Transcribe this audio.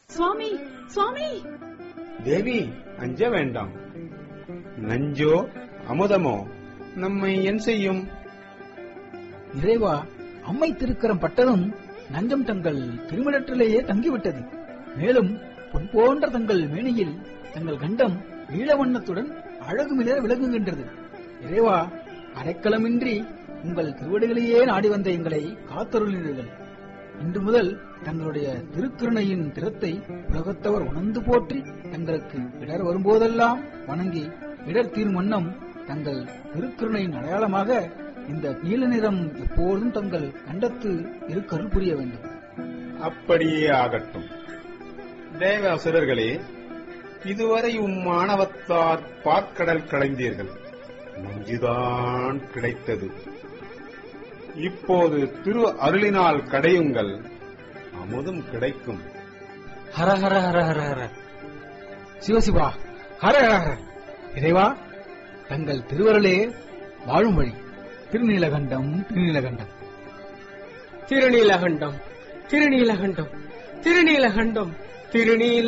சுவாமி, சுவாமி! தேவி, அஞ்ச வேண்டாம். நஞ்சோ அமுதமோ நம்மை என் செய்யும்? இறைவா, அம்மை திருக்கரம் பட்டதும் நஞ்சம் தங்கள் திருமணத்திலேயே தங்கிவிட்டது. மேலும் பொன் போன்ற தங்கள் மேனியில் தங்கள் கண்டம் ஈழவண்ணத்துடன் அழகு மிளர விளங்குகின்றது. இறைவா, அடைக்கலமின்றி உங்கள் திருவடிகளையே நாடி வந்த எங்களை காத்தருளினீர்கள். இன்று முதல் தங்களுடைய திருக்கருணையின் திறத்தை உலகத்தவர் உணர்ந்து போற்றி தங்களுக்கு இடர் வரும்போதெல்லாம் வணங்கி இடர் தீரும் வண்ணம் தங்கள் திருக்கருணையின் அடையாளமாக இந்த நீல நிறம் எப்போதும் தங்கள் கண்டத்து இருக்கருள் புரிய வேண்டும். அப்படியே ஆகட்டும். தேவ அசுரர்களே, இதுவரை மாணவத்தார் பாற்கடல் களைந்தீர்கள், நஞ்சுதான் கிடைத்தது. இப்போது திரு அருளினால் கடையுங்கள், அமுதும் கிடைக்கும். ஹர ஹர ஹர ஹர ஹர சிவசிவா, ஹர ஹர ஹர. இறைவா, தங்கள் திருவருளே வாழும் வழி. திருநீலகண்டம், திருநீலகண்டம், திருநீலகண்டம், திருநீலகண்டம், திருநீலகண்டம், திருநீல